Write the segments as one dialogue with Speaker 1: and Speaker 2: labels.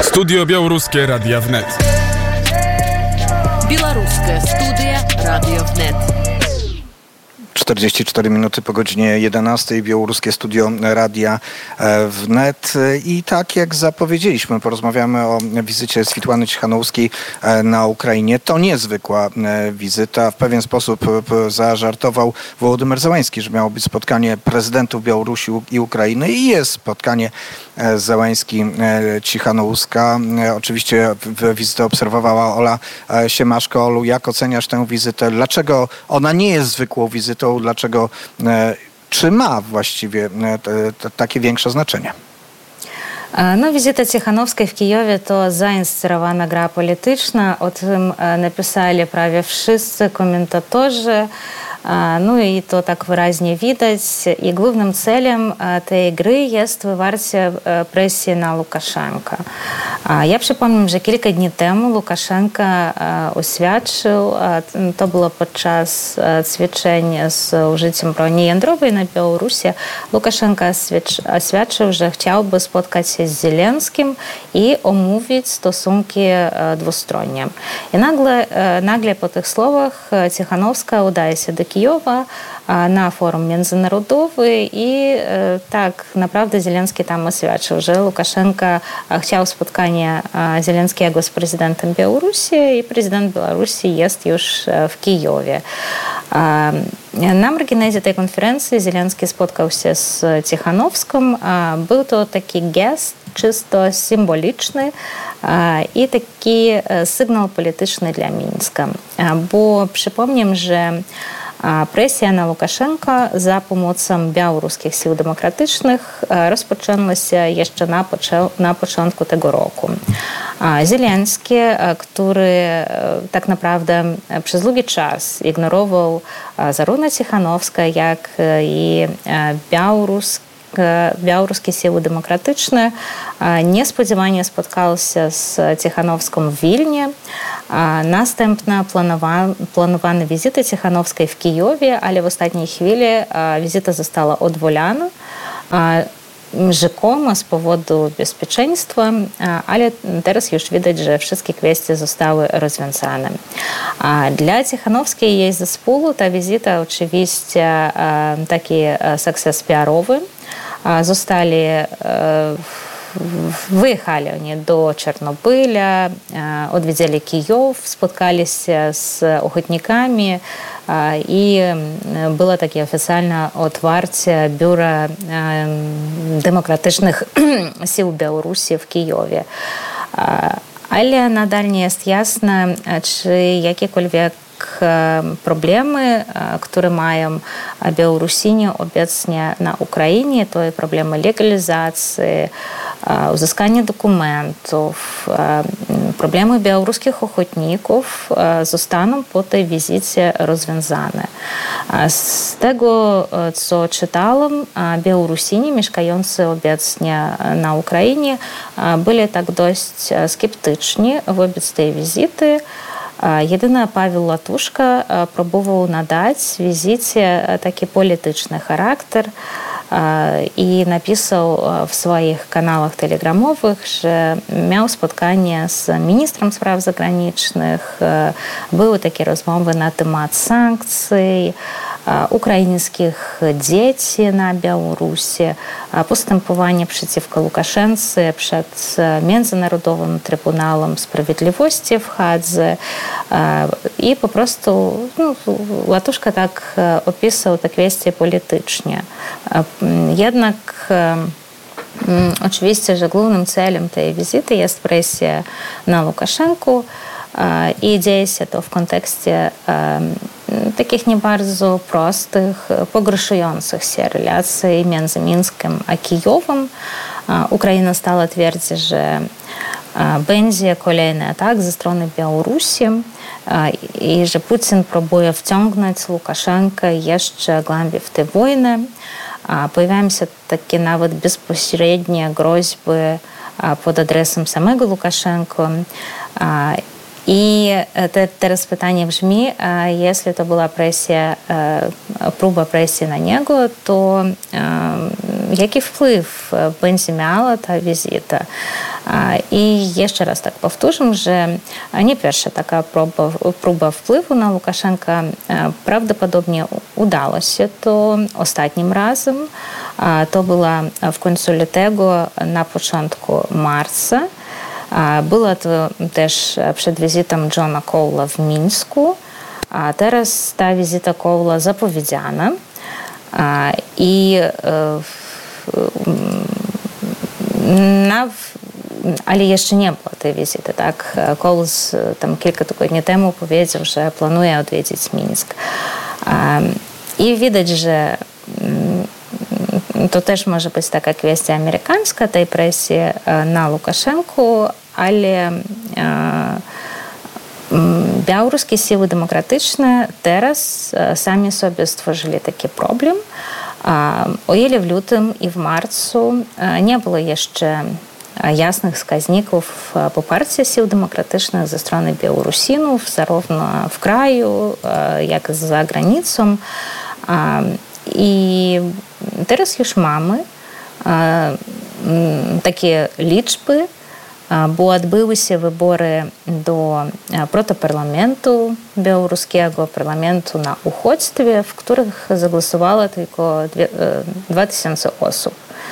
Speaker 1: Studio Białoruskie Radia Wnet.
Speaker 2: Białoruskie Studio Radio Wnet.
Speaker 3: 44 minuty po godzinie 11. Białoruskie Studio Radia Wnet. I tak jak zapowiedzieliśmy, porozmawiamy o wizycie Switłany Cichanouskiej na Ukrainie. To niezwykła wizyta. W pewien sposób zażartował Wołodymyr Zełański, że miało być spotkanie prezydentów Białorusi i Ukrainy i jest spotkanie Zełański-Cichanouska. Oczywiście wizytę obserwowała Ola Siemaszko. Olu, jak oceniasz tę wizytę? Dlaczego ona nie jest zwykłą wizytą? Dlaczego, czy ma właściwie takie większe znaczenie?
Speaker 4: No, wizyta Cichanouskiej w Kijowie to zainspirowana gra polityczna. O tym napisali prawie wszyscy komentatorzy. No i to tak wyraźnie widać. I głównym celem tej gry jest wywarcie presji na Łukaszenkę. Ja przypomnę, że kilka dni temu Łukaszenka oświadczył, to było podczas ćwiczeń z użyciem broni jądrowej na Białorusi, Łukaszenka oświadczył, że chciałby spotkać się z Zelenskim i omówić stosunki dwustronnie. I nagle po tych słowach Cichanouska udaje się do Kijowa na forum międzynarodowy i tak naprawdę Zelenski tam oświadczył, że Łukaszenka chciał spotkania Zelenskiego z prezydentem Białorusi i prezydent Białorusi jest już w Kijowie. Na marginesie tej konferencji Zelenski spotkał się z Cichanowską. Był to taki gest czysto symboliczny i taki sygnał polityczny dla Mińska. Bo przypomnę, że presja na Łukaszenkę za pomocą białoruskich sił demokratycznych rozpoczęła się jeszcze na początku tego roku. Zelenski, który tak naprawdę przez długi czas ignorował zarówno Cichanowską, jak i białoruskie siły demokratyczne, niespodziewanie spotkał się z Cichanowską w Wilnie. Następna planowana wizyta Cichanowskiej w Kijowie, ale w ostatniej chwili wizyta została odwołana. Rzekomo z powodu bezpieczeństwa, ale teraz już widać, że wszystkie kwestie zostały rozwiązane. Dla Cichanowskiej i jej zespołu ta wizyta oczywiście taki sukces PR-owy. Wyjechali oni do Czarnobyla, odwiedzili Kijów, spotkali się z ochotnikami i było takie oficjalne otwarcie Biura Demokratycznych Sił Białorusi w Kijowie. Ale nadal nie jest jasne, czy jakiekolwiek problemy, które mają Białorusini obecnie na Ukrainie, to i problemy legalizacji, uzyskania dokumentów, problemy białoruskich ochotników zostaną po tej wizycie rozwiązane. Z tego, co czytałam, Białorusini mieszkający obecnie na Ukrainie byli tak dość sceptyczni wobec tej wizyty. Jedynie Paweł Latuszka próbował nadać wizycie taki polityczny charakter i napisał w swoich kanałach telegramowych, że miał spotkanie z ministrem spraw zagranicznych, były takie rozmowy na temat sankcji, ukraińskich dzieci na Białorusi, postępowanie przeciwko Łukaszence przed Międzynarodowym Trybunałem Sprawiedliwości w Hadze i po prostu Latuszka tak opisał te kwestie politycznie. Jednak oczywiście, że głównym celem tej wizyty jest presja na Łukaszenkę i dzieje się to w kontekście takich nie bardzo prostych, pogarszających się relacji między Mińskiem a Kijowem. Ukraina stała twierdzić, że będzie kolejny atak ze strony Białorusi i że Putin próbuje wciągnąć Łukaszenkę jeszcze głębiej w tę wojnę. Pojawiają się takie nawet bezpośrednie groźby pod adresem samego Łukaszenki. I teraz pytanie brzmi, jeśli to była próba presji na niego, to jaki wpływ będzie miała ta wizyta? I jeszcze raz tak powtórzę, że nie pierwsza taka próba wpływu na Łukaszenka. Prawdopodobnie udało się to ostatnim razem. To było w końcu lutego, na początku marca. Było to też przed wizytą Johna Cowla w Mińsku. Teraz ta wizyta Cowla zapowiedziana. Ale jeszcze nie było tej wizyty, tak? Cole tam kilka tygodni temu powiedział, że planuje odwiedzić Mińsk. I widać, że to też może być taka kwestia amerykańska, tej presji na Łukaszenkę, ale białoruskie siły demokratyczne teraz sami sobie stworzyli taki problem. O ile w lutym i w marcu nie było jeszcze jasnych wskaźników poparcia sił demokratycznych ze strony Białorusinów, zarówno w kraju, jak i za granicą. I teraz już mamy takie liczby, bo odbyły się wybory do protoparlamentu białoruskiego, parlamentu na uchodźstwie, w których zagłosowało tylko 2000 osób.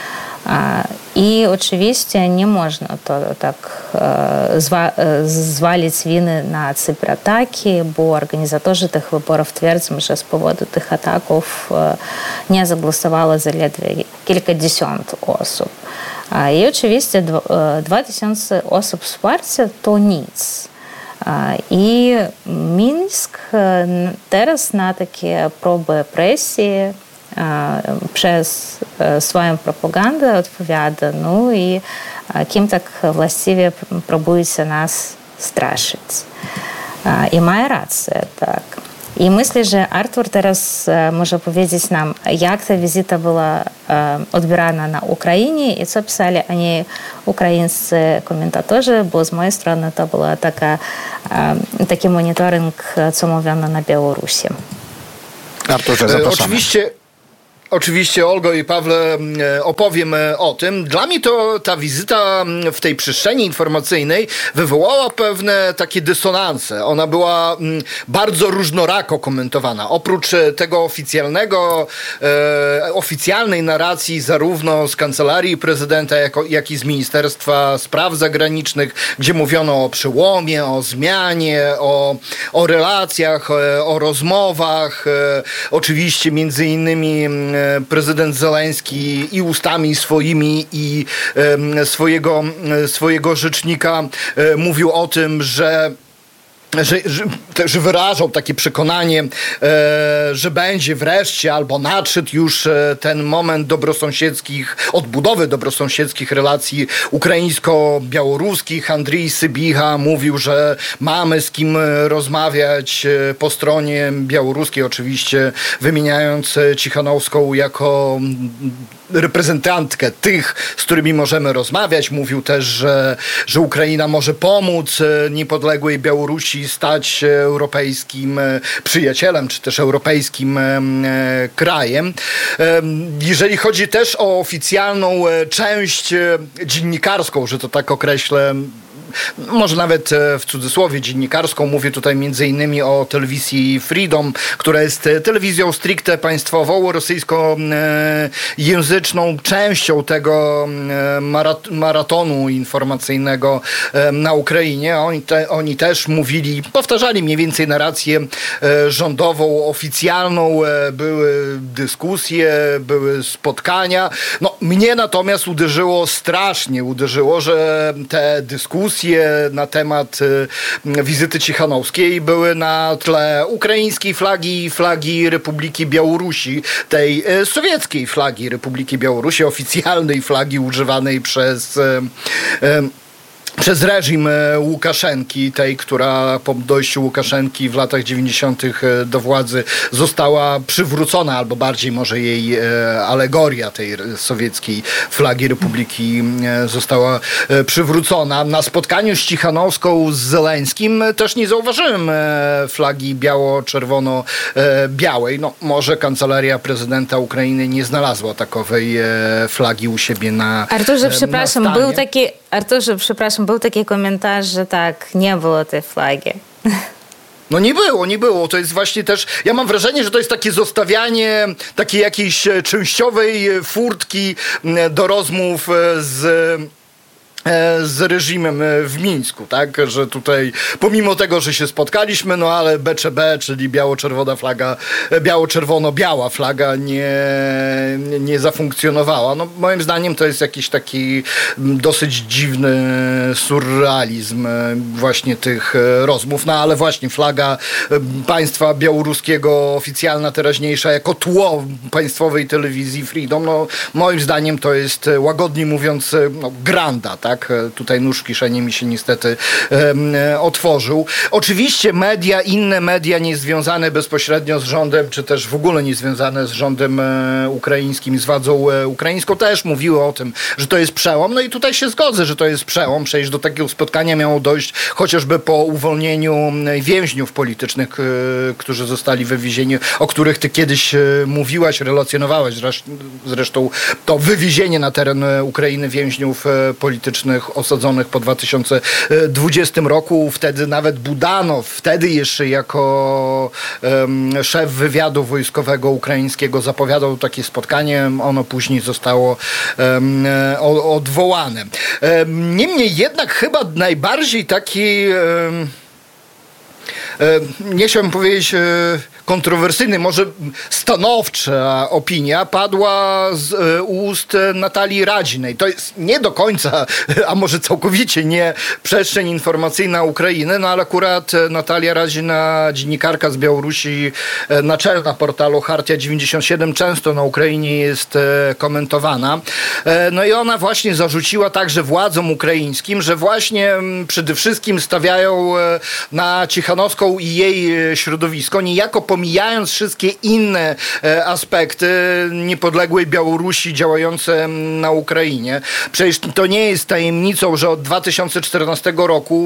Speaker 4: I oczywiście nie można to tak zwalić winy na cyberataki, bo organizatorzy tych wyborów twierdzą, że z powodu tych ataków nie zagłosowało zaledwie kilkadziesiąt osób. I oczywiście 2000 osób wsparcia to nic. I Mińsk teraz na takie próby presji przez swoją propagandę odpowiada, no i kim tak właściwie próbuje się nas straszyć. I ma rację, tak. I myślę, że Artur teraz może powiedzieć nam, jak ta wizyta była odbierana na Ukrainie i co pisali oni ukraińscy komentatorzy, bo z mojej strony to był taki monitoring, co mówiono na Białorusi.
Speaker 3: Arturze, zapraszamy.
Speaker 5: Oczywiście, Olgo i Pawle, opowiem o tym. Dla mnie to ta wizyta w tej przestrzeni informacyjnej wywołała pewne takie dysonanse. Ona była bardzo różnorako komentowana. Oprócz tego oficjalnej narracji zarówno z Kancelarii Prezydenta, jak i z Ministerstwa Spraw Zagranicznych, gdzie mówiono o przełomie, o zmianie, o relacjach, o rozmowach. Oczywiście między innymi prezydent Zełenski i ustami swoimi i swojego rzecznika mówił o tym, że wyrażał takie przekonanie, że będzie wreszcie albo nadszedł już ten moment odbudowy dobrosąsiedzkich relacji ukraińsko-białoruskich. Andrii Sybicha mówił, że mamy z kim rozmawiać po stronie białoruskiej, oczywiście wymieniając Cichanowską jako reprezentantkę tych, z którymi możemy rozmawiać. Mówił też, że Ukraina może pomóc niepodległej Białorusi stać się europejskim przyjacielem, czy też europejskim krajem. Jeżeli chodzi też o oficjalną część dziennikarską, że to tak określę, może nawet w cudzysłowie dziennikarską, mówię tutaj między innymi o telewizji Freedom, która jest telewizją stricte państwową, rosyjskojęzyczną częścią tego maratonu informacyjnego na Ukrainie. Oni też powtarzali mniej więcej narrację rządową, oficjalną, były dyskusje, były spotkania. No, mnie natomiast strasznie uderzyło, że te dyskusje na temat wizyty Cichanowskiej były na tle ukraińskiej flagi Republiki Białorusi, tej sowieckiej flagi Republiki Białorusi, oficjalnej flagi używanej przez reżim Łukaszenki, tej, która po dojściu Łukaszenki w latach 90. do władzy została przywrócona, albo bardziej może jej alegoria tej sowieckiej flagi Republiki została przywrócona. Na spotkaniu z Cichanowską z Zeleńskim też nie zauważyłem flagi biało-czerwono-białej. No, może kancelaria prezydenta Ukrainy nie znalazła takowej flagi u siebie na
Speaker 4: Arturze, przepraszam,
Speaker 5: na
Speaker 4: był taki komentarz, że tak, nie było tej flagi.
Speaker 5: No nie było. To jest właśnie też, ja mam wrażenie, że to jest takie zostawianie takiej jakiejś częściowej furtki do rozmów z reżimem w Mińsku, tak? Że tutaj pomimo tego, że się spotkaliśmy, no ale BCB, czyli biało-czerwono-biała flaga nie zafunkcjonowała. No moim zdaniem to jest jakiś taki dosyć dziwny surrealizm właśnie tych rozmów. No ale właśnie flaga państwa białoruskiego oficjalna, teraźniejsza, jako tło państwowej telewizji Freedom, no moim zdaniem to jest łagodnie mówiąc granda, tak? Tutaj nóż w kieszeni mi się niestety otworzył. Oczywiście inne media niezwiązane bezpośrednio z rządem, czy też w ogóle niezwiązane z rządem ukraińskim, z władzą ukraińską, też mówiły o tym, że to jest przełom. No i tutaj się zgodzę, że to jest przełom. Przecież do takiego spotkania miało dojść chociażby po uwolnieniu więźniów politycznych, którzy zostali wywiezieni, o których ty kiedyś mówiłaś, relacjonowałeś zresztą to wywiezienie na teren Ukrainy więźniów politycznych osadzonych po 2020 roku. Wtedy nawet Budanow, wtedy jeszcze jako szef wywiadu wojskowego ukraińskiego, zapowiadał takie spotkanie. Ono później zostało odwołane. Niemniej jednak chyba najbardziej taki nie chciałbym powiedzieć kontrowersyjny, może stanowcza opinia padła z ust Natalii Radzinej. To jest nie do końca, a może całkowicie nie przestrzeń informacyjna Ukrainy, no ale akurat Natalia Radzina, dziennikarka z Białorusi, naczelna portalu Chartia 97, często na Ukrainie jest komentowana. No i ona właśnie zarzuciła także władzom ukraińskim, że właśnie przede wszystkim stawiają na Cichanowską i jej środowisko, niejako pomijając wszystkie inne aspekty niepodległej Białorusi działające na Ukrainie. Przecież to nie jest tajemnicą, że od 2014 roku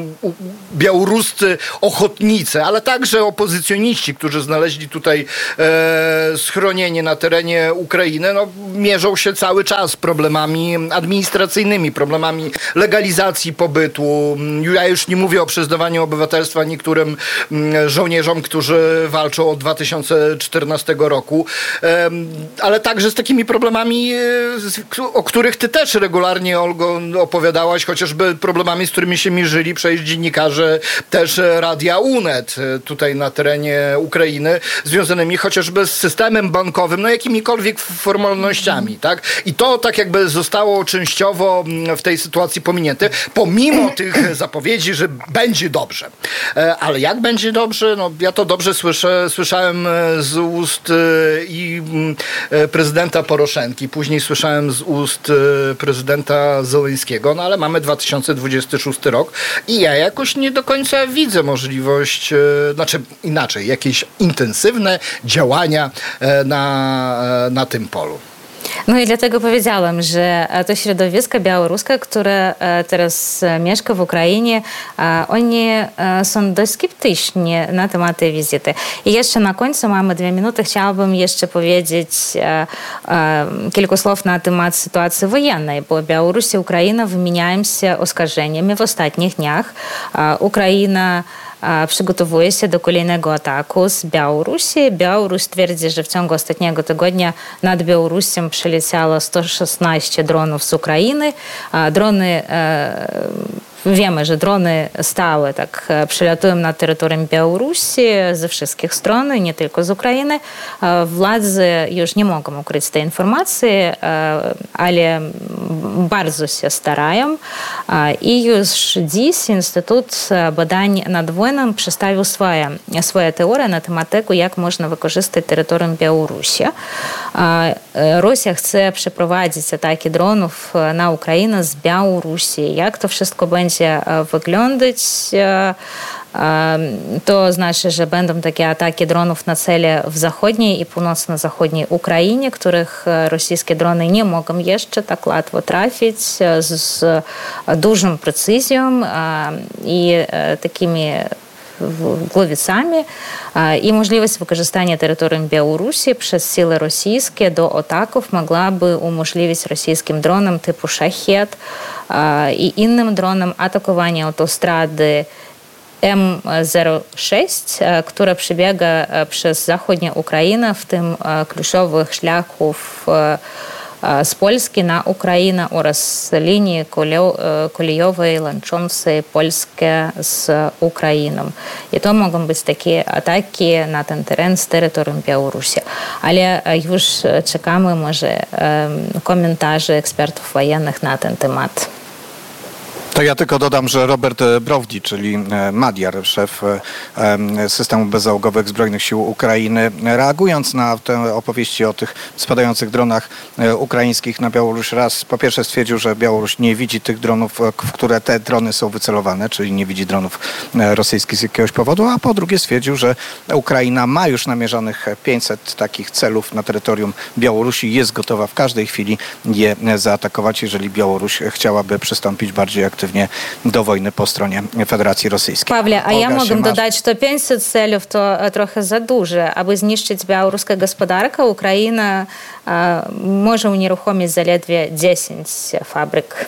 Speaker 5: białoruscy ochotnicy, ale także opozycjoniści, którzy znaleźli tutaj schronienie na terenie Ukrainy, no, mierzą się cały czas problemami administracyjnymi, problemami legalizacji pobytu. Ja już nie mówię o przyznawaniu obywatelstwa niektórym żołnierzom, którzy walczą od 2014 roku, ale także z takimi problemami, o których ty też regularnie, Olgo, opowiadałaś, chociażby problemami, z którymi się mierzyli przecież dziennikarze też Radia UNET tutaj na terenie Ukrainy, związanymi chociażby z systemem bankowym, no jakimikolwiek formalnościami, tak? I to tak jakby zostało częściowo w tej sytuacji pominięte, pomimo tych zapowiedzi, że będzie dobrze. Ale jak będzie dobrze? No ja to dobrze słyszałem z ust i prezydenta Poroszenki, później słyszałem z ust prezydenta Zeleńskiego, no ale mamy 2026 rok i ja jakoś nie do końca widzę możliwość, znaczy inaczej, jakieś intensywne działania na tym polu.
Speaker 4: No i dlatego powiedziałam, że to środowisko białoruskie, które teraz mieszka w Ukrainie, oni są dość sceptyczni na temat tej wizyty. I jeszcze na końcu, mamy 2 minuty, chciałabym jeszcze powiedzieć kilka słów na temat sytuacji wojennej, bo Białoruś i Ukraina wymieniają się oskarżeniami w ostatnich dniach. Ukraina przygotowuje się do kolejnego ataku z Białorusi. Białoruś twierdzi, że w ciągu ostatniego tygodnia nad Białorusią przyleciało 116 dronów z Ukrainy. Wiemy, że drony stałe tak przylatują na terytorium Białorusi ze wszystkich stron, nie tylko z Ukrainy. Władze już nie mogą ukryć tej informacji, ale bardzo się starają. I już dziś Instytut Badań nad Wojną przedstawił swoje teorie na temat tego, jak można wykorzystać terytorium Białorusi. Rosja chce przeprowadzić ataki dronów na Ukrainę z Białorusi. Jak to wszystko będzie wyglądać? To znaczy, że będą takie ataki dronów na cele w zachodniej i północno-zachodniej Ukrainie, których rosyjskie drony nie mogą jeszcze tak łatwo trafić z dużą precyzją i takimi głowicami i możliwość wykorzystania terytorium Białorusi przez siły rosyjskie do ataków mogłaby umożliwić rosyjskim dronom typu Shahed i innym dronom atakowanie autostrady M06, która przebiega przez zachodnią Ukrainę, w tym kluczowych szlaków z Polski na Ukrainę oraz linii kolejowej łączącej Polskę z Ukrainą. I to mogą być takie ataki na ten teren z terytorium Białorusi. Ale już czekamy może komentarzy ekspertów wojennych na ten temat.
Speaker 3: To ja tylko dodam, że Robert Browdi, czyli Madiar, szef systemu bezzałogowych Zbrojnych Sił Ukrainy, reagując na te opowieści o tych spadających dronach ukraińskich na Białoruś, raz po pierwsze stwierdził, że Białoruś nie widzi tych dronów, w które te drony są wycelowane, czyli nie widzi dronów rosyjskich z jakiegoś powodu, a po drugie stwierdził, że Ukraina ma już namierzonych 500 takich celów na terytorium Białorusi, jest gotowa w każdej chwili je zaatakować, jeżeli Białoruś chciałaby przystąpić bardziej aktywnie do wojny po stronie Federacji Rosyjskiej.
Speaker 4: Pawle, a ja mogę dodać, że 500 celów to trochę za dużo. Aby zniszczyć białoruską gospodarkę, Ukraina może unieruchomić zaledwie 10 fabryk.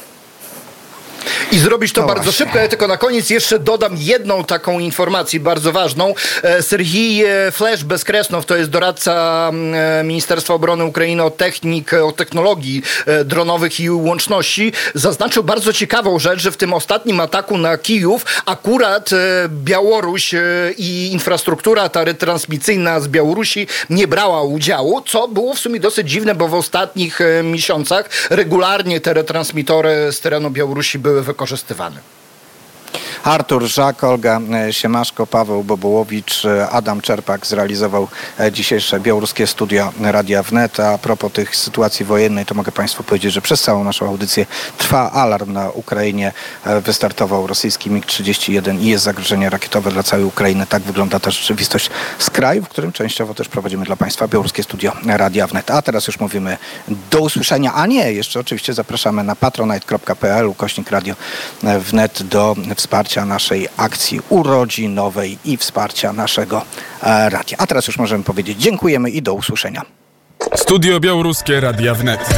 Speaker 5: I zrobić to bardzo szybko. Ja tylko na koniec jeszcze dodam jedną taką informację bardzo ważną. Serhij Flesh-Bezkresnow, to jest doradca Ministerstwa Obrony Ukrainy o technologii dronowych i łączności, zaznaczył bardzo ciekawą rzecz, że w tym ostatnim ataku na Kijów akurat Białoruś i infrastruktura ta retransmisyjna z Białorusi nie brała udziału, co było w sumie dosyć dziwne, bo w ostatnich miesiącach regularnie te retransmitory z terenu Białorusi były wykorzystywane.
Speaker 3: Artur Żak, Olga Siemaszko, Paweł Bobołowicz, Adam Czerpak zrealizował dzisiejsze białoruskie studio Radia Wnet. A propos tych sytuacji wojennej, to mogę Państwu powiedzieć, że przez całą naszą audycję trwa alarm na Ukrainie. Wystartował rosyjski MiG-31 i jest zagrożenie rakietowe dla całej Ukrainy. Tak wygląda ta rzeczywistość z kraju, w którym częściowo też prowadzimy dla Państwa białoruskie studio Radia Wnet. A teraz już mówimy do usłyszenia, a nie, jeszcze oczywiście zapraszamy na patronite.pl/Radio Wnet do wsparcia naszej akcji urodzinowej i wsparcia naszego radia. A teraz już możemy powiedzieć dziękujemy i do usłyszenia.
Speaker 1: Studio Białoruskie Radia Wnet.